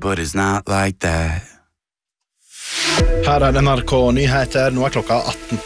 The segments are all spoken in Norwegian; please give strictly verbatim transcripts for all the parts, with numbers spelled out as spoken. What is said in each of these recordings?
but it's not like that. Her er N R K Nyheter, nå er klokka atten.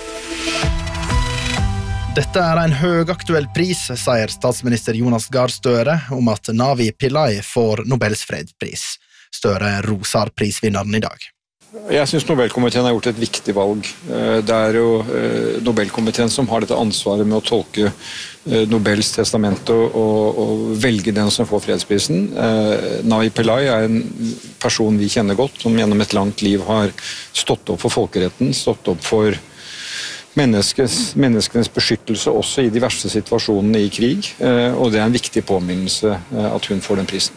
Dette er en høyaktuell pris, sier statsminister Jonas Gahr Støre om at Navi Pillay får Nobels fredspris. Støre roser prisvinneren i dag. Jeg synes Nobelkomiteen har gjort et viktig valg. Det er jo Nobelkomiteen som har dette ansvaret med å tolke Nobels testament og, og, og velge den som får fredsprisen. Navi Pillay er en person vi kjenner godt, som gjennom et langt liv har stått opp for folkeretten, stått opp for menneskes, menneskenes beskyttelse også i de verste situasjonene i krig, og det er en viktig påminnelse at hun får den prisen.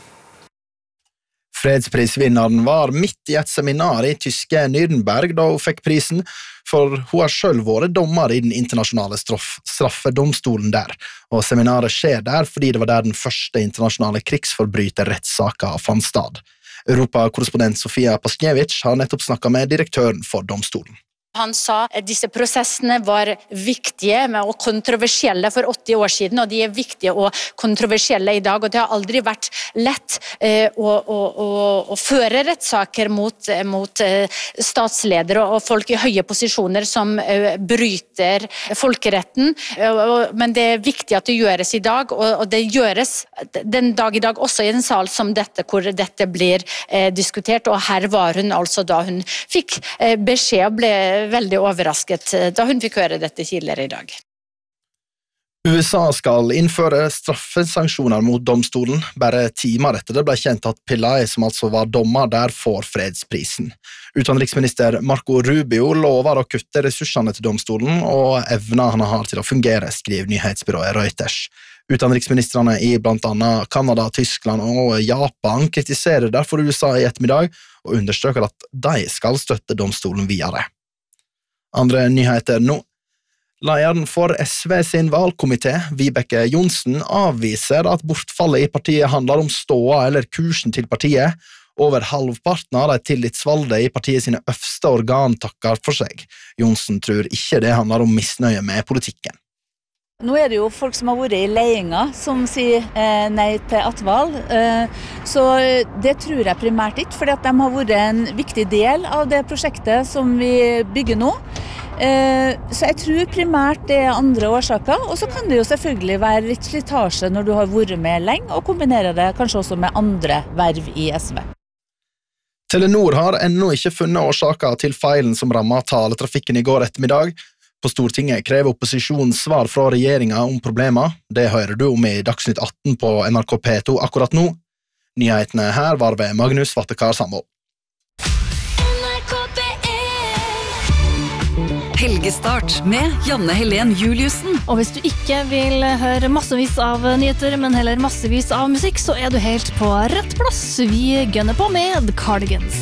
Fredsprisvinneren var midt i et seminar i tyske Nürnberg da hun fikk prisen, for hun har selv vært dommer i den internasjonale straff, straffedomstolen der, og seminaret skjer der fordi det var der den første internasjonale krigsforbryterrettssaken fant stad. Europakorrespondent Sofia Paskevich har nettopp snakket med direktøren for domstolen. Han sa at disse prosessene var viktige og kontroversielle for åtti år siden, og de er viktige og kontroversielle i dag, og det har aldri vært lett eh, å, å, å, å føre rettssaker mot, mot eh, statsledere og folk i høye posisjoner som eh, bryter folkeretten, eh, men det er viktig at det gjøres i dag, og, og det gjøres den dag i dag også i en sal som dette, hvor dette blir eh, diskutert, og her var hun altså da hun fikk eh, beskjed og ble veldig overrasket da hun fikk høre dette tidligere i dag. U S A skal innføre straffesanksjoner mot domstolen, bare timer etter det ble kjent at Pillay, som altså var dommer der, får fredsprisen. Utenriksminister Marco Rubio lover å kutte ressursene til domstolen og evner han har til å fungere, skriver nyhetsbyrået Reuters. Utenriksministrene i blant annet Kanada, Tyskland og Japan kritiserer derfor U S A i ettermiddag og understreker at de skal støtte domstolen videre. Andre nyheter nå. Lederen for S V sin valgkomité, Vibeke Johnsen, avviser at bortfallet i partiet handler om ståa eller kursen til partiet. Over halvparten av de tillitsvalgte i partiet sine øverste organ takker for seg. Johnsen tror ikke det handler om misnøye med politikken. Nå er det jo folk som har vært i leiinga som sier eh, nei til Atval, eh, så det tror jeg primært ikke, fordi at de har vært en viktig del av det prosjektet som vi bygger nå. Eh, så jeg tror primært det er andre årsaker, og så kan det jo selvfølgelig være litt slitasje når du har vært med lenge, og kombinere det kanskje også med andre verv i S V. Telenor har ennå ikke funnet årsaker til feilen som rammet taletrafikken i går ettermiddag. På Stortinget krever opposisjonen svar fra regjeringen om problemer. Det hører du om i Dagsnytt atten på N R K P to akkurat nå. Nyhetene her var ved Magnus Vattekar Samvold. Helgestart med Janne Helen Juliussen. Og hvis du ikke vil høre massevis av nyheter, men heller massevis av musikk, så er du helt på rett plass. Vi gønner på med Cardigans.